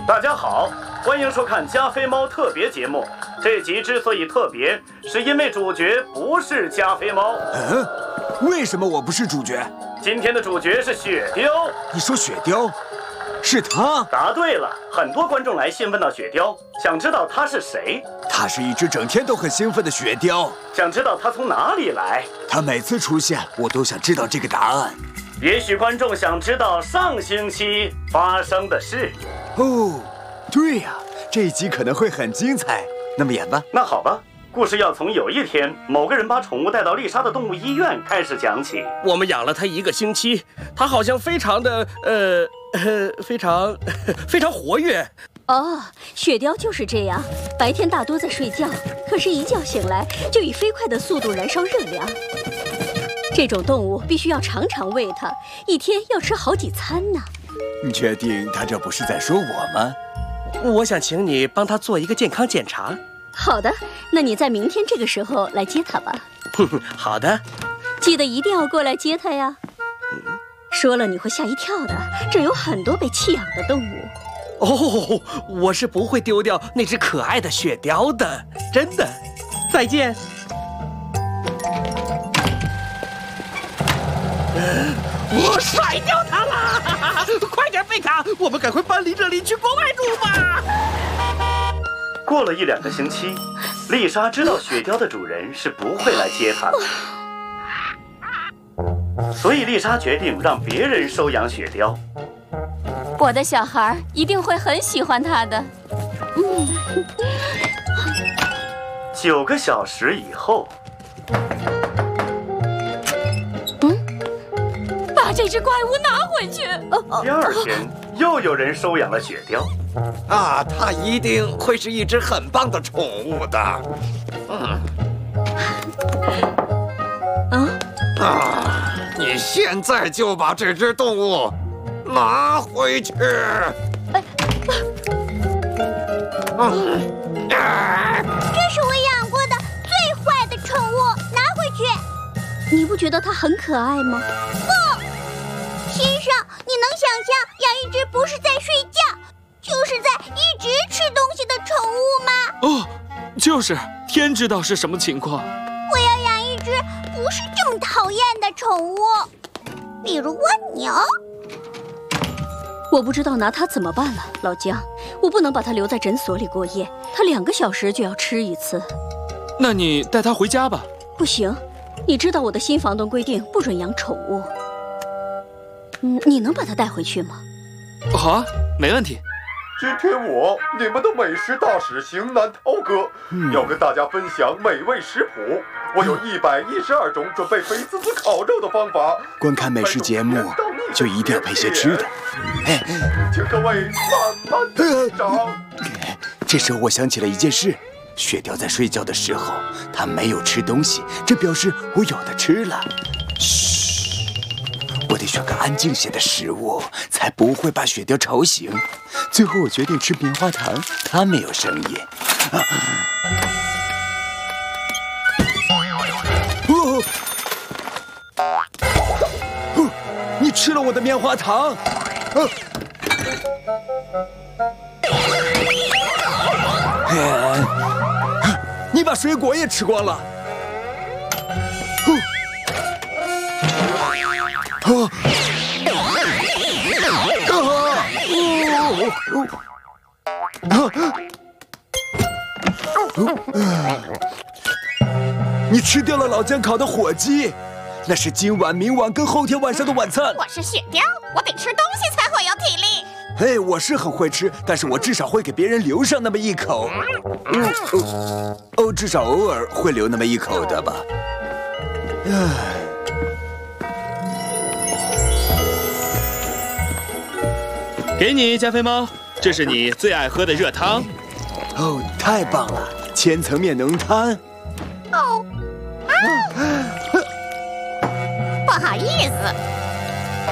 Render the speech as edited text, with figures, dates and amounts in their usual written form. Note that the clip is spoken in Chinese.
大家好，欢迎收看加菲猫特别节目。这集之所以特别，是因为主角不是加菲猫。 为什么我不是主角？ 今天的主角是雪貂。 你说雪貂？是他？ 答对了，很多观众来信问到雪貂，想知道他是谁。 他是一只整天都很兴奋的雪貂， 想知道他从哪里来。 他每次出现，我都想知道这个答案。 也许观众想知道上星期发生的事。 哦，对呀，这一集可能会很精彩。那么演吧。 那好吧，故事要从有一天某个人把宠物带到丽莎的动物医院开始讲起。 我们养了它1个星期，它好像非常的非常活跃。 哦，雪貂就是这样，白天大多在睡觉，可是一觉醒来就以飞快的速度燃烧热量。这种动物必须要常常喂它，一天要吃好几餐呢。 你确定他这不是在说我吗？ 我想请你帮它做一个健康检查。 好的，那你在明天这个时候来接它吧。 好的， 记得一定要过来接它呀。说了你会吓一跳的，这有很多被弃养的动物。 哦，我是不会丢掉那只可爱的雪貂的，真的。再见。我甩掉它啦！快点，贝卡，我们赶快搬离这里去国外住吧。 过了1、2个星期，丽莎知道雪貂的主人是不会来接她的，所以丽莎决定让别人收养雪貂。 我的小孩一定会很喜欢它的。 9个小时以后， 把这只怪物拿回去。 第2天又有人收养了雪貂。 啊，它一定会是一只很棒的宠物的。你现在就把这只动物拿回去。 这是我养过的最坏的宠物，拿回去。 你不觉得它很可爱吗？ 不，先生，你能想象养一只不是在睡觉，就是在一直吃东西的宠物吗？ 哦，就是，天知道是什么情况。 我要养一只不是这么讨厌的宠物，比如蜗牛。 我不知道拿它怎么办了，老姜，我不能把它留在诊所里过夜，它2个小时就要吃一次。 那你带它回家吧。 不行，你知道我的新房东规定不准养宠物。你能把它带回去吗？ 好啊，没问题。 今天你们的美食大使型男涛哥要跟大家分享美味食谱。我有112种准备肥滋滋烤肉的方法。 观看美食节目就一定要配些吃的。 请各位慢慢品尝。 这时候我想起了一件事，雪貂在睡觉的时候，它没有吃东西，这表示我有的吃了。嘘，我得选个安静些的食物，才不会把雪貂吵醒。最后我决定吃棉花糖，它没有声音。你吃了我的棉花糖！你把水果也吃光了！你吃掉了老姜烤的火鸡，那是今晚、明晚跟后天晚上的晚餐。 我是雪貂，我得吃东西才会有体力。 嘿，我是很会吃，但是我至少会给别人留上那么一口。至少偶尔会留那么一口的吧。 给你，加菲猫，这是你最爱喝的热汤。 哦，太棒了，千层面浓汤。 不好意思。